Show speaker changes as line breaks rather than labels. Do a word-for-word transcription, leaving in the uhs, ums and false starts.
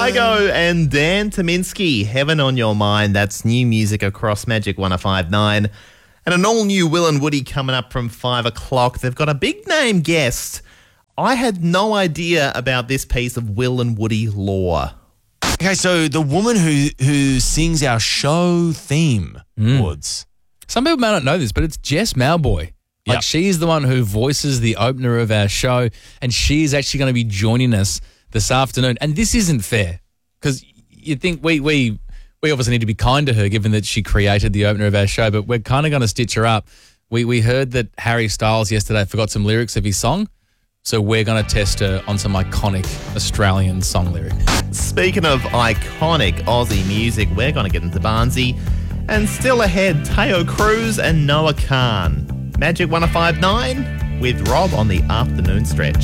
Kygo and Dan Tominski, Heaven on Your Mind. That's new music across Magic one oh five point nine. And an all-new Will and Woody coming up from five o'clock. They've got a big-name guest. I had no idea about this piece of Will and Woody lore.
Okay, so the woman who who sings our show theme,
Mm.
Woods.
Some people may not know this, but it's Jess Mowboy. Like,
Yep.
she's the one who voices the opener of our show, and she's actually going to be joining us this afternoon. And this isn't fair, because you think we we we obviously need to be kind to her, given that she created the opener of our show, but we're kind of going to stitch her up. We we heard that Harry Styles yesterday forgot some lyrics of his song, so we're going to test her on some iconic Australian song lyrics.
Speaking of iconic Aussie music, we're going to get into Barnsey. And still ahead, Teo Cruz and Noah Khan. Magic one oh five point nine with Rob on the afternoon stretch.